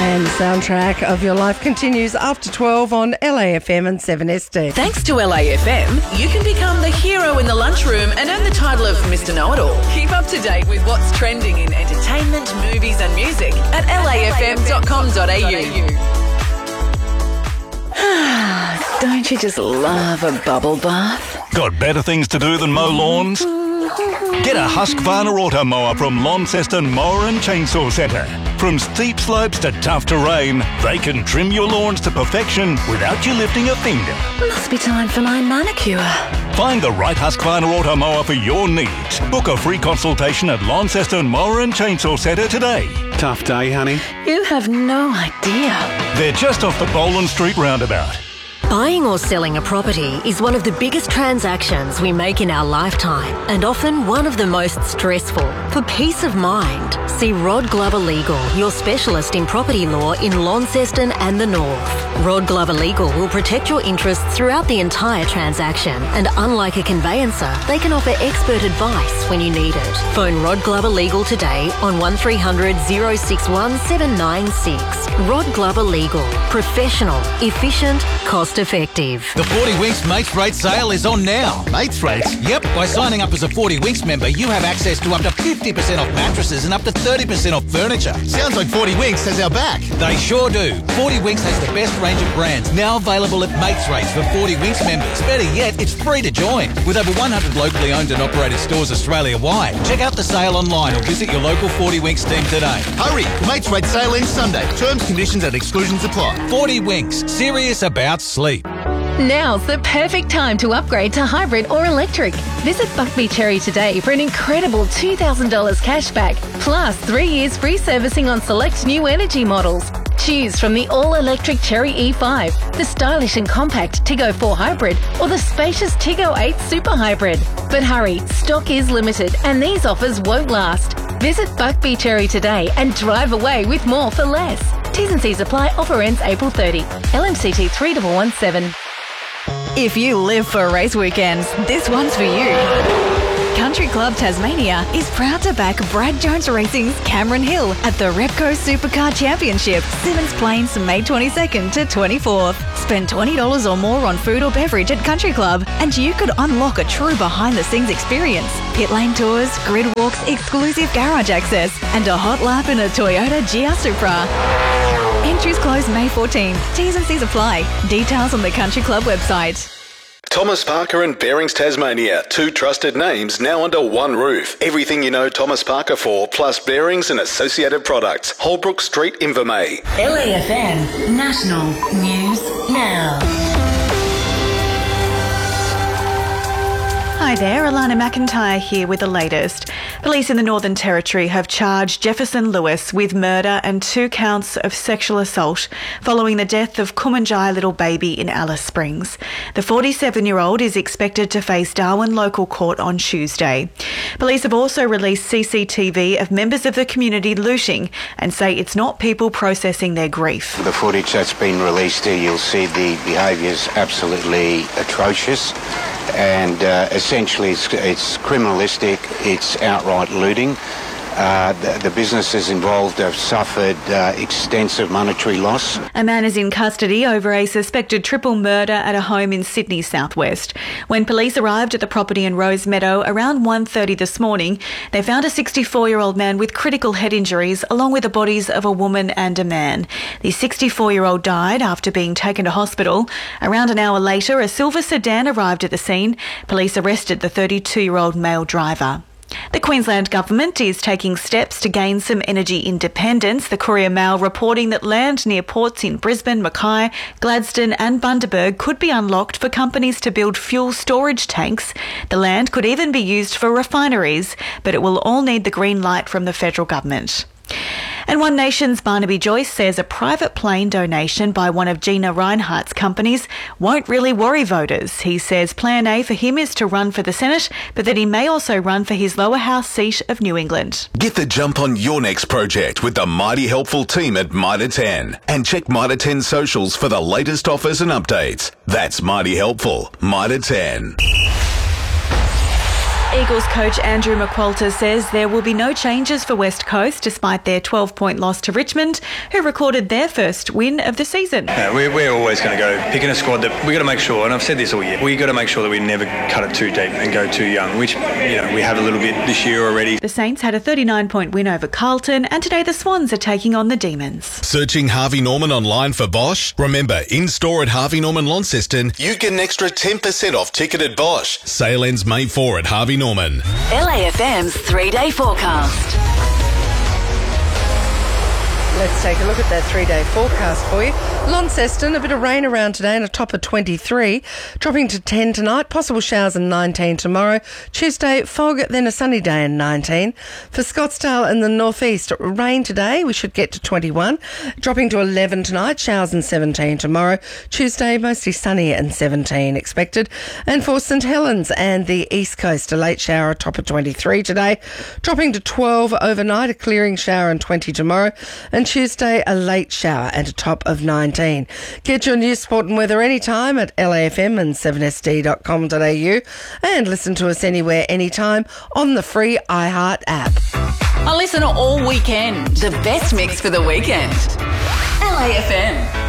And the soundtrack of your life continues after 12 on LAFM and 7SD. Thanks to LAFM, you can become the hero in the lunchroom and earn the title of Mr. Know-It-All. Keep up to date with what's trending in entertainment, movies and music at lafm.com.au. Don't you just love a bubble bath? Got better things to do than mow lawns? Get a Husqvarna Auto Mower from Launceston Mower and Chainsaw Centre. From steep slopes to tough terrain, they can trim your lawns to perfection without you lifting a finger. Must be time for my manicure. Find the right Husqvarna Auto Mower for your needs. Book a free consultation at Launceston Mower and Chainsaw Centre today. Tough day, honey? You have no idea. They're just off the Boland Street roundabout. Buying or selling a property is one of the biggest transactions we make in our lifetime and often one of the most stressful. For peace of mind, see Rod Glover Legal, your specialist in property law in Launceston and the North. Rod Glover Legal will protect your interests throughout the entire transaction, and unlike a conveyancer, they can offer expert advice when you need it. Phone Rod Glover Legal today on 1300 061 796. Rod Glover Legal. Professional, efficient, cost effective. The 40 Winks Mates Rate sale is on now. Mates Rates? Yep, by signing up as a 40 Winks member, you have access to up to 50% off mattresses and up to 30% off furniture. Sounds like 40 Winks has our back. They sure do. 40 Winks has the best range of brands, now available at Mates Rates for 40 Winks members. Better yet, it's free to join. With over 100 locally owned and operated stores Australia-wide. Check out the sale online or visit your local 40 Winks team today. Hurry! Mates Rate sale ends Sunday. Terms, conditions and exclusions apply. 40 Winks. Serious about sleep. Now's the perfect time to upgrade to hybrid or electric. Visit Buckby Cherry today for an incredible $2,000 cash back, plus 3 years free servicing on select new energy models. Choose from the all-electric Cherry E5, the stylish and compact Tiggo 4 Hybrid, or the spacious Tiggo 8 Super Hybrid. But hurry, stock is limited and these offers won't last. Visit Buckby Cherry today and drive away with more for less. T's and C's apply. Offer ends April 30. LMCT 3117. If you live for race weekends, this one's for you. Country Club Tasmania is proud to back Brad Jones Racing's Cameron Hill at the Repco Supercar Championship, Simmons Plains, May 22nd to 24th. Spend $20 or more on food or beverage at Country Club and you could unlock a true behind-the-scenes experience. Pit lane tours, grid walks, exclusive garage access and a hot lap in a Toyota GR Supra. Entries close May 14th. T's and C's apply. Details on the Country Club website. Thomas Parker and Bearings Tasmania, two trusted names now under one roof. Everything you know Thomas Parker for, plus bearings and associated products. Holbrook Street, Invermay. LAFM National News Now. Hi there, Alana McIntyre here with the latest. Police in the Northern Territory have charged Jefferson Lewis with murder and 2 counts of sexual assault following the death of Kumanjai little baby in Alice Springs. The 47-year-old is expected to face Darwin Local Court on Tuesday. Police have also released CCTV of members of the community looting and say it's not people processing their grief. The footage that's been released here, you'll see the behaviour is absolutely atrocious. And essentially it's criminalistic, it's outright looting. The businesses involved have suffered extensive monetary loss. A man is in custody over a suspected triple murder at a home in Sydney's southwest. When police arrived at the property in Rose Meadow around 1:30 this morning, they found a 64-year-old man with critical head injuries along with the bodies of a woman and a man. The 64-year-old died after being taken to hospital. Around an hour later, a silver sedan arrived at the scene. Police arrested the 32-year-old male driver. The Queensland Government is taking steps to gain some energy independence. The Courier Mail reporting that land near ports in Brisbane, Mackay, Gladstone and Bundaberg could be unlocked for companies to build fuel storage tanks. The land could even be used for refineries, but it will all need the green light from the federal government. And One Nation's Barnaby Joyce says a private plane donation by one of Gina Rinehart's companies won't really worry voters. He says plan A for him is to run for the Senate, but that he may also run for his lower house seat of New England. Get the jump on your next project with the Mighty Helpful team at Mitre 10 and check Mitre 10 socials for the latest offers and updates. That's Mighty Helpful, Mitre 10. Eagles coach Andrew McQualter says there will be no changes for West Coast despite their 12-point loss to Richmond, who recorded their first win of the season. We're always going to go picking a squad that we got to make sure, and I've said this all year, we got to make sure that we never cut it too deep and go too young, which we have a little bit this year already. The Saints had a 39-point win over Carlton, and today the Swans are taking on the Demons. Searching Harvey Norman online for Bosch? Remember, in-store at Harvey Norman Launceston, you get an extra 10% off ticketed Bosch. Sale ends May 4 at Harvey Norman. LAFM's 3-day forecast. Let's take a look at that 3-day forecast for you. Launceston, a bit of rain around today and a top of 23. Dropping to 10 tonight, possible showers and 19 tomorrow. Tuesday, fog, then a sunny day and 19. For Scottsdale in the northeast, rain today, we should get to 21. Dropping to 11 tonight, showers and 17 tomorrow. Tuesday, mostly sunny and 17 expected. And for St Helens and the east coast, a late shower, a top of 23 today. Dropping to 12 overnight, a clearing shower and 20 tomorrow. And Tuesday, a late shower and a top of 19. Get your news, sport and weather anytime at LAFM and 7sd.com.au and listen to us anywhere, anytime on the free iHeart app. I listen all weekend. The best mix for the weekend. LAFM.